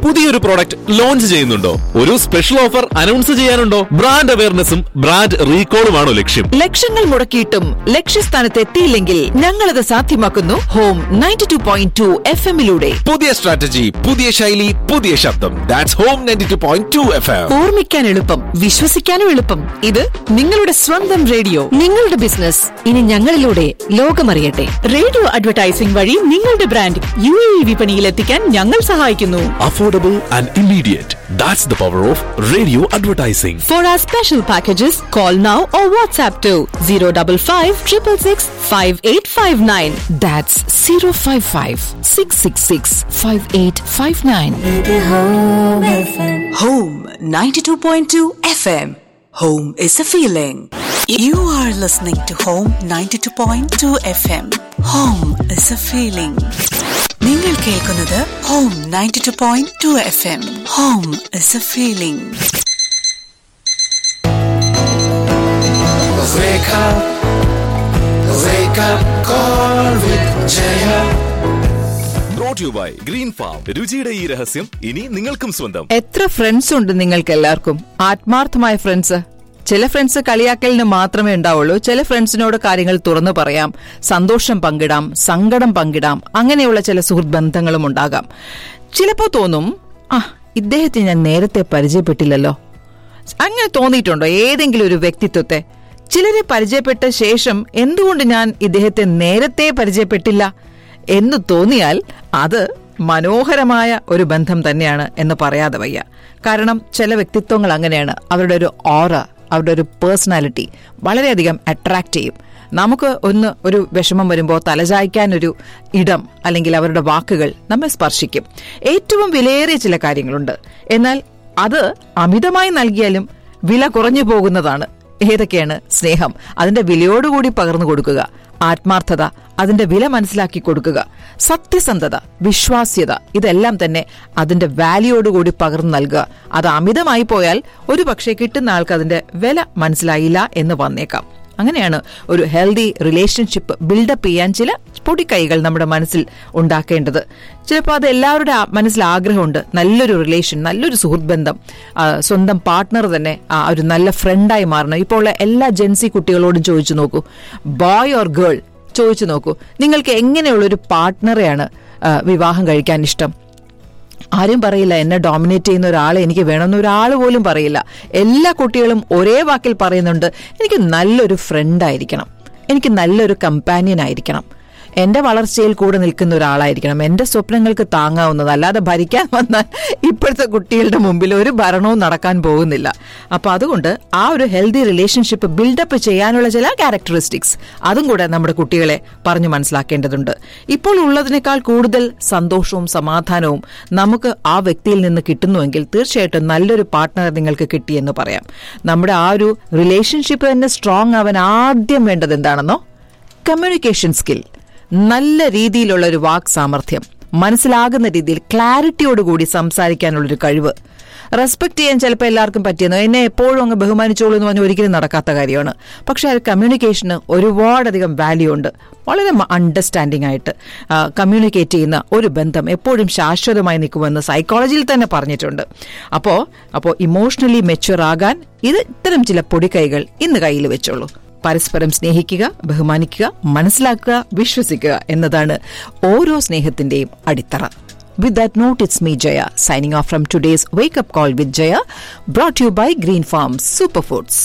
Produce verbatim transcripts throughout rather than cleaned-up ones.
പുതിയൊരു product launch ചെയ്യുന്നുണ്ടോ? ഒരു special offer announce ചെയ്യാനുണ്ടോ? Brand അവയർനെസ്സും brand റീകോളുമാണോ ലക്ഷ്യം? ലക്ഷങ്ങൾ മുടക്കിയിട്ടും ലക്ഷ്യസ്ഥാനത്ത് എത്തിയില്ലെങ്കിൽ ഞങ്ങളത് സാധ്യമാക്കുന്നു home ninety two point two F എമ്മിലൂടെ. പുതിയ സ്ട്രാറ്റജി, പുതിയ ശൈലി, പുതിയ ശബ്ദം. That's home ninety two point two F M. ഓർമ്മിക്കാൻ എളുപ്പം, വിശ്വസിക്കാനും എളുപ്പം. ഇത് നിങ്ങളുടെ സ്വന്തം റേഡിയോ. നിങ്ങളുടെ ബിസിനസ് ഇനി ഞങ്ങളിലൂടെ ലോകമറിയട്ടെ. റേഡിയോ അഡ്വർടൈസിംഗ് വഴി നിങ്ങളുടെ ബ്രാൻഡ് യു എ ഇ വിപണിയിൽ എത്തിക്കാൻ ഞങ്ങൾ സഹായിക്കുന്നു. Affordable and immediate. That's the power of radio advertising. For our special packages, call now or WhatsApp to zero five five six six six five eight five nine. That's zero five five six six six five eight five nine. Home ninety-two point two F M. Home is a feeling. You are listening to Home ninety-two point two F M. Home is a feeling. നിങ്ങൾ കേൾക്കുന്നത് Home ninety-two point two F M. Home is a feeling. Wake up, wake up, call with Jaya. Brought to you by Green Farm. രുചിയുടെ ഈ രഹസ്യം ഇനി നിങ്ങൾക്കും സ്വന്തം. എത്ര friends ഉണ്ട് നിങ്ങൾക്ക് എല്ലാവർക്കും? ആത്മാർത്ഥമായ ഫ്രണ്ട്സ്. ചില ഫ്രണ്ട്സ് കളിയാക്കലിന് മാത്രമേ ഉണ്ടാവുള്ളൂ. ചില ഫ്രണ്ട്സിനോട് കാര്യങ്ങൾ തുറന്നു പറയാം, സന്തോഷം പങ്കിടാം, സങ്കടം പങ്കിടാം. അങ്ങനെയുള്ള ചില സുഹൃത്ത് ബന്ധങ്ങളും ഉണ്ടാകാം. ചിലപ്പോ തോന്നും, ആ ഇദ്ദേഹത്തെ ഞാൻ നേരത്തെ പരിചയപ്പെട്ടില്ലല്ലോ. അങ്ങനെ തോന്നിയിട്ടുണ്ടോ ഏതെങ്കിലും ഒരു വ്യക്തിത്വത്തെ? ചിലരെ പരിചയപ്പെട്ട ശേഷം എന്തുകൊണ്ട് ഞാൻ ഇദ്ദേഹത്തെ നേരത്തെ പരിചയപ്പെട്ടില്ല എന്ന് തോന്നിയാൽ അത് മനോഹരമായ ഒരു ബന്ധം തന്നെയാണ് എന്ന് പറയാതെ വയ്യ. കാരണം ചില വ്യക്തിത്വങ്ങൾ അങ്ങനെയാണ്. അവരുടെ ഒരു ഓറ, അവരുടെ ഒരു പേഴ്സണാലിറ്റി വളരെയധികം അട്രാക്ട് ചെയ്യും. നമുക്ക് ഒന്ന് ഒരു വിഷമം വരുമ്പോൾ തലചായ്ക്കാനൊരു ഇടം അല്ലെങ്കിൽ അവരുടെ വാക്കുകൾ നമ്മെ സ്പർശിക്കും. ഏറ്റവും വിലയേറിയ ചില കാര്യങ്ങളുണ്ട്. എന്നാൽ അത് അമിതമായി നൽകിയാലും വില കുറഞ്ഞു പോകുന്നതാണ്. ഏതൊക്കെയാണ്? സ്നേഹം, അതിന്റെ വിലയോടുകൂടി പകർന്നു കൊടുക്കുക. ആത്മാർത്ഥത, അതിന്റെ വില മനസ്സിലാക്കി കൊടുക്കുക. സത്യസന്ധത, വിശ്വാസ്യത, ഇതെല്ലാം തന്നെ അതിന്റെ വാല്യൂയോടുകൂടി പകർന്നു നൽകുക. അത് അമിതമായി പോയാൽ ഒരു പക്ഷേ കിട്ടുന്ന ആൾക്ക് അതിന്റെ വില മനസ്സിലായില്ല എന്ന് വന്നേക്കാം. അങ്ങനെയാണ് ഒരു ഹെൽത്തി റിലേഷൻഷിപ്പ് ബിൽഡപ്പ് ചെയ്യാൻ ചില പൊടിക്കൈകൾ നമ്മുടെ മനസ്സിൽ ഉണ്ടാക്കേണ്ടത്. ചിലപ്പോൾ അത് എല്ലാവരുടെ മനസ്സിൽ ആഗ്രഹമുണ്ട്, നല്ലൊരു റിലേഷൻ, നല്ലൊരു സുഹൃത്ത് ബന്ധം, സ്വന്തം പാർട്ട്ണർ തന്നെ ഒരു നല്ല ഫ്രണ്ടായി മാറണം. ഇപ്പോൾ ഉള്ള എല്ലാ ജെൻസി കുട്ടികളോടും ചോദിച്ചു നോക്കൂ, ബോയ് ഓർ ഗേൾ ചോദിച്ചു നോക്കൂ, നിങ്ങൾക്ക് എങ്ങനെയുള്ളൊരു പാർട്ട്ണറെയാണ് വിവാഹം കഴിക്കാൻ ഇഷ്ടം? ആരും പറയില്ല എന്നെ ഡോമിനേറ്റ് ചെയ്യുന്ന ഒരാളെ എനിക്ക് വേണമെന്ന് ഒരാൾ പോലും പറയില്ല. എല്ലാ കുട്ടികളും ഒരേ വാക്കിൽ പറയുന്നുണ്ട്, എനിക്ക് നല്ലൊരു ഫ്രണ്ടായിരിക്കണം, എനിക്ക് നല്ലൊരു കമ്പാനിയൻ ആയിരിക്കണം, എന്റെ വളർച്ചയിൽ കൂടെ നിൽക്കുന്ന ഒരാളായിരിക്കണം, എന്റെ സ്വപ്നങ്ങൾക്ക് താങ്ങാവുന്നത്. അല്ലാതെ ഭരിക്കാൻ വന്നാൽ ഇപ്പോഴത്തെ കുട്ടികളുടെ മുമ്പിൽ ഒരു ഭരണവും നടക്കാൻ പോകുന്നില്ല. അപ്പൊ അതുകൊണ്ട് ആ ഒരു ഹെൽത്തി റിലേഷൻഷിപ്പ് ബിൽഡപ്പ് ചെയ്യാനുള്ള ചില ക്യാരക്ടറിസ്റ്റിക്സ് അതും കൂടെ നമ്മുടെ കുട്ടികളെ പറഞ്ഞു മനസ്സിലാക്കേണ്ടതുണ്ട്. ഇപ്പോൾ ഉള്ളതിനേക്കാൾ കൂടുതൽ സന്തോഷവും സമാധാനവും നമുക്ക് ആ വ്യക്തിയിൽ നിന്ന് കിട്ടുന്നുവെങ്കിൽ തീർച്ചയായിട്ടും നല്ലൊരു പാർട്ട്ണർ നിങ്ങൾക്ക് കിട്ടിയെന്ന് പറയാം. നമ്മുടെ ആ ഒരു റിലേഷൻഷിപ്പ് തന്നെ സ്ട്രോങ് ആവാൻ ആദ്യം വേണ്ടത് എന്താണെന്നോ? കമ്മ്യൂണിക്കേഷൻ സ്കിൽ, നല്ല രീതിയിലുള്ള ഒരു വാക് സാമർഥ്യം, മനസ്സിലാകുന്ന രീതിയിൽ ക്ലാരിറ്റിയോടുകൂടി സംസാരിക്കാനുള്ളൊരു കഴിവ്. റെസ്പെക്ട് ചെയ്യാൻ ചിലപ്പോൾ എല്ലാവർക്കും പറ്റിയെന്നോ, എന്നെ എപ്പോഴും അങ്ങ് ബഹുമാനിച്ചോളൂ എന്ന് പറഞ്ഞാൽ ഒരിക്കലും നടക്കാത്ത കാര്യമാണ്. പക്ഷെ അത് കമ്മ്യൂണിക്കേഷന് ഒരുപാടധികം വാല്യൂ ഉണ്ട്. വളരെ അണ്ടർസ്റ്റാൻഡിംഗ് ആയിട്ട് കമ്മ്യൂണിക്കേറ്റ് ചെയ്യുന്ന ഒരു ബന്ധം എപ്പോഴും ശാശ്വതമായി നിൽക്കുമെന്ന് സൈക്കോളജിയിൽ തന്നെ പറഞ്ഞിട്ടുണ്ട്. അപ്പോൾ അപ്പോൾ ഇമോഷണലി മെച്യൂർ ആകാൻ ഇത് ഇത്തരം ചില പൊടിക്കൈകൾ ഇന്ന് കയ്യിൽ വെച്ചോളൂ. പരസ്പരം സ്നേഹിക്കുക, ബഹുമാനിക്കുക, മനസ്സിലാക്കുക, വിശ്വസിക്കുക എന്നതാണ് ഓരോ സ്നേഹത്തിന്റെയും അടിത്തറ. With that note, it's me, Jaya, signing off from today's Wake Up Call with Jaya, brought to you by Green Farm Superfoods.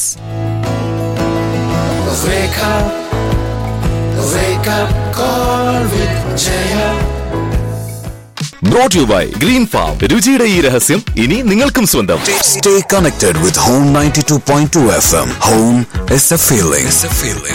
Wake up, wake up, call with Jaya. Brought to you by Green Farm. രുചിയുടെ ഈ രഹസ്യം ഇനി നിങ്ങൾക്കും സ്വന്തം. Stay connected with Home ninety-two point two F M. Home is a feeling. It's a feeling.